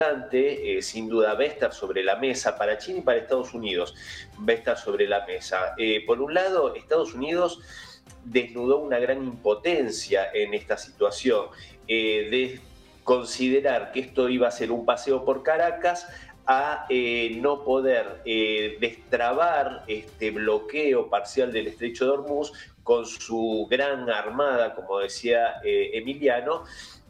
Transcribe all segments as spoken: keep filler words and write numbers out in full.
Eh, sin duda va a estar sobre la mesa para China y para Estados Unidos, va a estar sobre la mesa. Eh, por un lado, Estados Unidos desnudó una gran impotencia en esta situación, eh, de considerar que esto iba a ser un paseo por Caracas a eh, no poder eh, destrabar este bloqueo parcial del estrecho de Hormuz con su gran armada, como decía eh, Emiliano,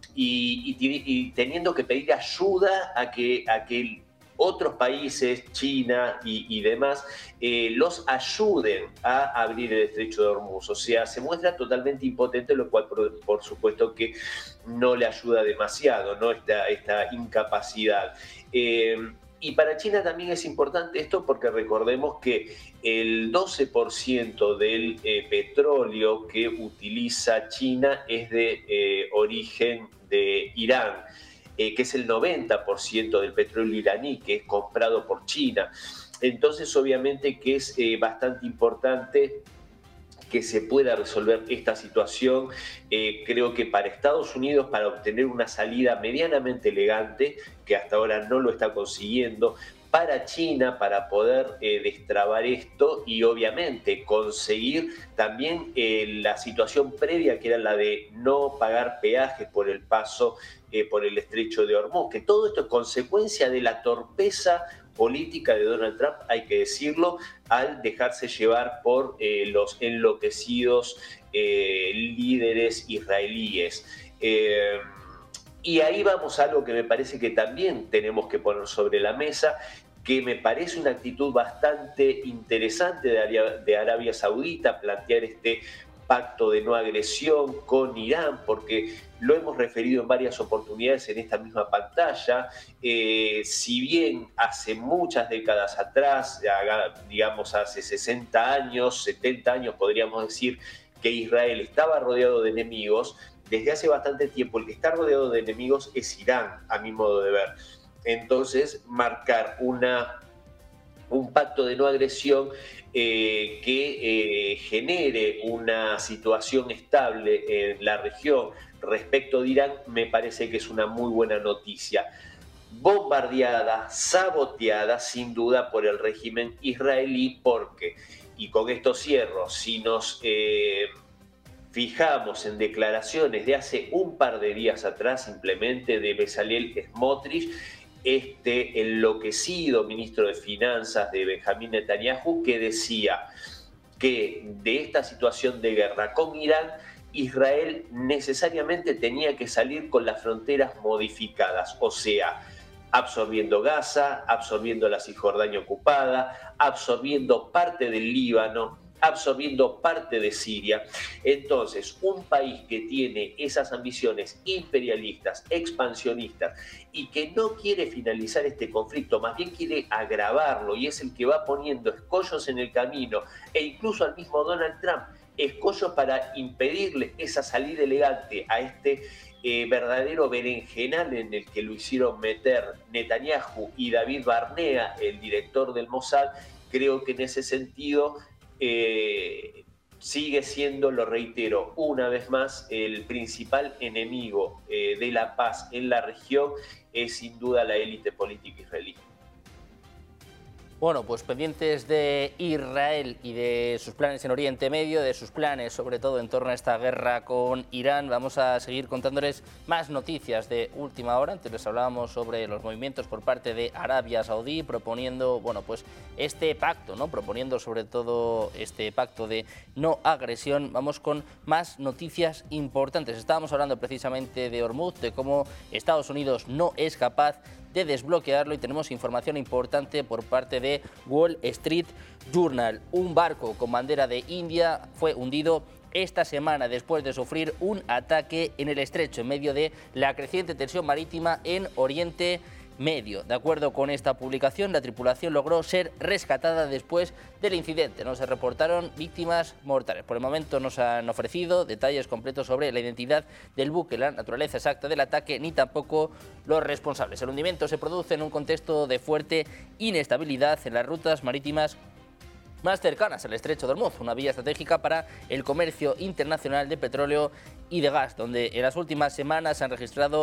y, y, y teniendo que pedir ayuda a que, a que otros países, China y, y demás, eh, los ayuden a abrir el estrecho de Hormuz. O sea, se muestra totalmente impotente, lo cual por, por supuesto que no le ayuda demasiado, ¿no? Esta, esta incapacidad. Eh, Y para China también es importante esto porque recordemos que el doce por ciento del eh, petróleo que utiliza China es de eh, origen de Irán, eh, que es el noventa por ciento del petróleo iraní que es comprado por China. Entonces, obviamente que es eh, bastante importante que se pueda resolver esta situación. Eh, creo que para Estados Unidos, para obtener una salida medianamente elegante, que hasta ahora no lo está consiguiendo, para China, para poder eh, destrabar esto y obviamente conseguir también eh, la situación previa, que era la de no pagar peajes por el paso eh, por el estrecho de Hormuz, que todo esto es consecuencia de la torpeza política de Donald Trump, hay que decirlo, al dejarse llevar por eh, los enloquecidos eh, líderes israelíes. Eh, y ahí vamos a algo que me parece que también tenemos que poner sobre la mesa, que me parece una actitud bastante interesante de Arabia, de Arabia Saudita, plantear este pacto de no agresión con Irán, porque lo hemos referido en varias oportunidades en esta misma pantalla. Eh, si bien hace muchas décadas atrás, digamos hace sesenta años, setenta años, podríamos decir que Israel estaba rodeado de enemigos, desde hace bastante tiempo el que está rodeado de enemigos es Irán, a mi modo de ver. Entonces, marcar una, un pacto de no agresión eh, que eh, genere una situación estable en la región respecto de Irán, me parece que es una muy buena noticia. Bombardeada, saboteada sin duda por el régimen israelí, porque, y con esto cierro, si nos eh, fijamos en declaraciones de hace un par de días atrás, simplemente de Bezalel Smotrich, este enloquecido ministro de Finanzas de Benjamín Netanyahu, que decía que de esta situación de guerra con Irán, Israel necesariamente tenía que salir con las fronteras modificadas, o sea, absorbiendo Gaza, absorbiendo la Cisjordania ocupada, absorbiendo parte del Líbano, absorbiendo parte de Siria. Entonces, un país que tiene esas ambiciones imperialistas, expansionistas, y que no quiere finalizar este conflicto, más bien quiere agravarlo, y es el que va poniendo escollos en el camino, e incluso al mismo Donald Trump, escollos para impedirle esa salida elegante a este eh, verdadero berenjenal en el que lo hicieron meter Netanyahu y David Barnea, el director del Mossad. Creo que en ese sentido Eh, sigue siendo, lo reitero una vez más, el principal enemigo eh, de la paz en la región es sin duda la élite política israelí. Bueno, pues pendientes de Israel y de sus planes en Oriente Medio, de sus planes sobre todo en torno a esta guerra con Irán, vamos a seguir contándoles más noticias de última hora. Antes les hablábamos sobre los movimientos por parte de Arabia Saudí proponiendo, bueno, pues este pacto, ¿no? Proponiendo sobre todo este pacto de no agresión. Vamos con más noticias importantes. Estábamos hablando precisamente de Hormuz, de cómo Estados Unidos no es capaz de desbloquearlo, y tenemos información importante por parte de Wall Street Journal. Un barco con bandera de India fue hundido esta semana después de sufrir un ataque en el estrecho en medio de la creciente tensión marítima en Oriente Medio. De acuerdo con esta publicación, la tripulación logró ser rescatada después del incidente. No se reportaron víctimas mortales. Por el momento no se han ofrecido detalles completos sobre la identidad del buque, la naturaleza exacta del ataque, ni tampoco los responsables. El hundimiento se produce en un contexto de fuerte inestabilidad en las rutas marítimas más cercanas al estrecho de Hormuz, una vía estratégica para el comercio internacional de petróleo y de gas, donde en las últimas semanas se han registrado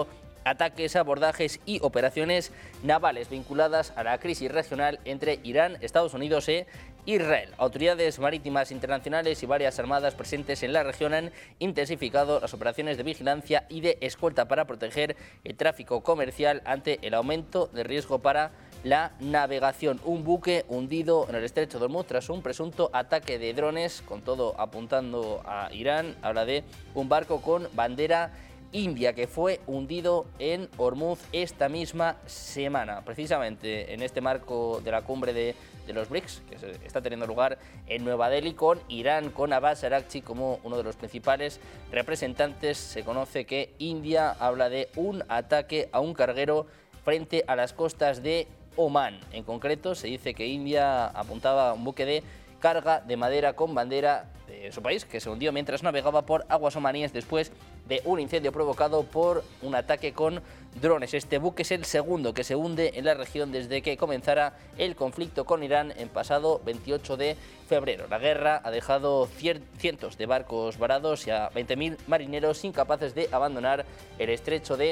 ataques, abordajes y operaciones navales vinculadas a la crisis regional entre Irán, Estados Unidos e Israel. Autoridades marítimas internacionales y varias armadas presentes en la región han intensificado las operaciones de vigilancia y de escolta para proteger el tráfico comercial ante el aumento de riesgo para la navegación. Un buque hundido en el estrecho de Hormuz tras un presunto ataque de drones, con todo apuntando a Irán. Habla de un barco con bandera india que fue hundido en Hormuz esta misma semana, precisamente en este marco de la cumbre de, de los BRICS, que se está teniendo lugar en Nueva Delhi, con Irán, con Abbas Araghchi como uno de los principales representantes. Se conoce que India habla de un ataque a un carguero frente a las costas de Omán. En concreto, se dice que India apuntaba a un buque de carga de madera con bandera de su país, que se hundió mientras navegaba por aguas omaníes después de un incendio provocado por un ataque con drones. Este buque es el segundo que se hunde en la región desde que comenzara el conflicto con Irán el pasado veintiocho de febrero. La guerra ha dejado cientos de barcos varados y a veinte mil marineros incapaces de abandonar el estrecho de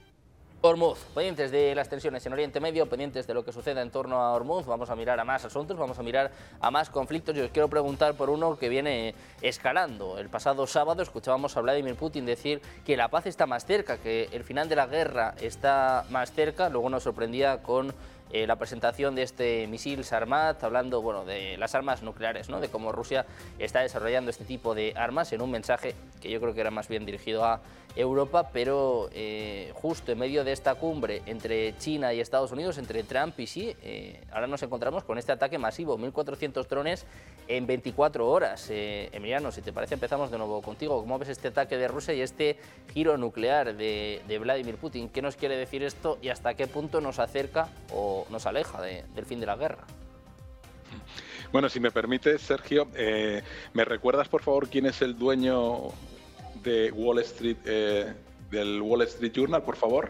Hormuz. Pendientes de las tensiones en Oriente Medio, pendientes de lo que suceda en torno a Hormuz, vamos a mirar a más asuntos, vamos a mirar a más conflictos. Yo os quiero preguntar por uno que viene escalando. El pasado sábado escuchábamos a Vladimir Putin decir que la paz está más cerca, que el final de la guerra está más cerca. Luego nos sorprendía con eh, la presentación de este misil Sarmat, hablando bueno, de las armas nucleares, ¿no? De cómo Rusia está desarrollando este tipo de armas, en un mensaje que yo creo que era más bien dirigido a Europa, pero eh, justo en medio de esta cumbre entre China y Estados Unidos, entre Trump y Xi, eh, ahora nos encontramos con este ataque masivo, mil cuatrocientos drones en veinticuatro horas. Eh, Emiliano, si te parece, empezamos de nuevo contigo. ¿Cómo ves este ataque de Rusia y este giro nuclear de, de Vladimir Putin? ¿Qué nos quiere decir esto y hasta qué punto nos acerca o nos aleja de, del fin de la guerra? Bueno, si me permites, Sergio, eh, ¿me recuerdas, por favor, quién es el dueño de Wall Street, eh, del Wall Street Journal, por favor?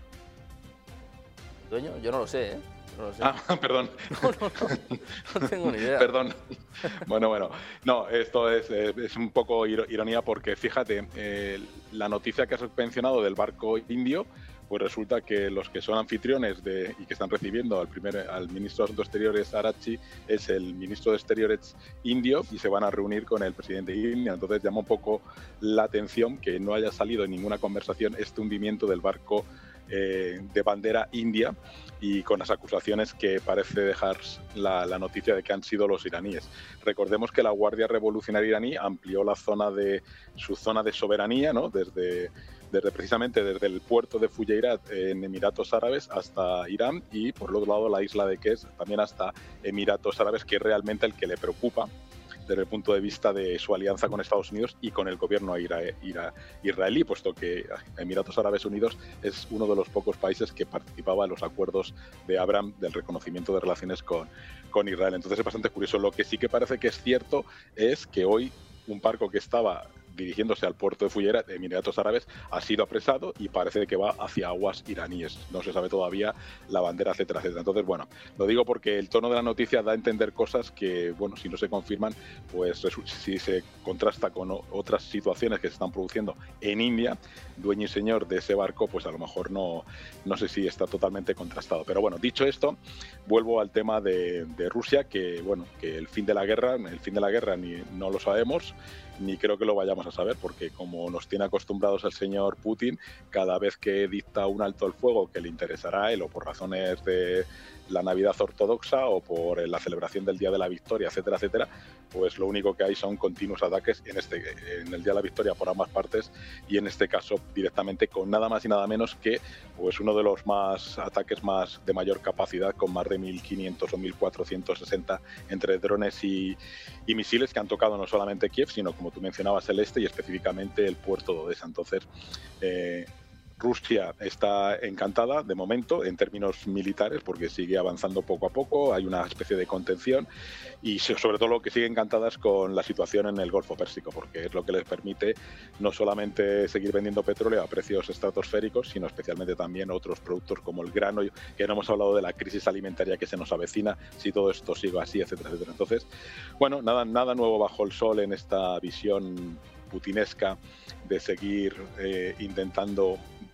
¿Dueño? Yo no lo sé, ¿eh? No lo sé. Ah, perdón. No, no, no, no tengo ni idea. Perdón. Bueno, bueno. No, esto es, es un poco ironía porque, fíjate, eh, la noticia que has mencionado del barco indio, pues resulta que los que son anfitriones de, y que están recibiendo al primer al ministro de Asuntos Exteriores, Araghchi, es el ministro de Exteriores indio y se van a reunir con el presidente de India. Entonces llama un poco la atención que no haya salido en ninguna conversación este hundimiento del barco eh, de bandera india y con las acusaciones que parece dejar la, la noticia de que han sido los iraníes. Recordemos que la Guardia Revolucionaria iraní amplió la zona de su zona de soberanía, ¿no? Desde desde precisamente desde el puerto de Fuyeirat en Emiratos Árabes hasta Irán y por el otro lado la isla de Kez también hasta Emiratos Árabes, que es realmente el que le preocupa desde el punto de vista de su alianza con Estados Unidos y con el gobierno ira, ira, israelí, puesto que Emiratos Árabes Unidos es uno de los pocos países que participaba en los acuerdos de Abraham del reconocimiento de relaciones con, con Israel. Entonces es bastante curioso. Lo que sí que parece que es cierto es que hoy un barco que estaba dirigiéndose al puerto de Fuyeirat de Emiratos Árabes ha sido apresado y parece que va hacia aguas iraníes. No se sabe todavía la bandera, etcétera, etcétera. Entonces, bueno, lo digo porque el tono de la noticia da a entender cosas que, bueno, si no se confirman, pues si se contrasta con otras situaciones que se están produciendo en India, dueño y señor de ese barco, pues a lo mejor no, no sé si está totalmente contrastado. Pero bueno, dicho esto, vuelvo al tema de, de Rusia, que, bueno, que el fin de la guerra, el fin de la guerra ni no lo sabemos, ni creo que lo vayamos a saber, porque como nos tiene acostumbrados el señor Putin, cada vez que dicta un alto el fuego que le interesará a él, o por razones de la Navidad ortodoxa o por la celebración del Día de la Victoria, etcétera, etcétera, pues lo único que hay son continuos ataques en, este, en el Día de la Victoria por ambas partes y en este caso directamente con nada más y nada menos que pues uno de los más ataques más de mayor capacidad, con más de mil quinientos o mil cuatrocientos sesenta entre drones y, y misiles que han tocado no solamente Kiev, sino como tú mencionabas el este y específicamente el puerto de Odesa. Entonces, eh, Rusia está encantada de momento en términos militares porque sigue avanzando poco a poco, hay una especie de contención y sobre todo lo que sigue encantada es con la situación en el Golfo Pérsico, porque es lo que les permite no solamente seguir vendiendo petróleo a precios estratosféricos, sino especialmente también otros productos como el grano, que no hemos hablado de la crisis alimentaria que se nos avecina si todo esto sigue así, etcétera, etcétera. Entonces, bueno, nada, nada nuevo bajo el sol en esta visión putinesca de seguir eh, intentando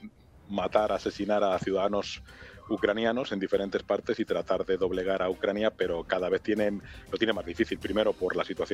matar, asesinar a ciudadanos ucranianos en diferentes partes y tratar de doblegar a Ucrania, pero cada vez tienen, lo tiene más difícil. Primero por la situación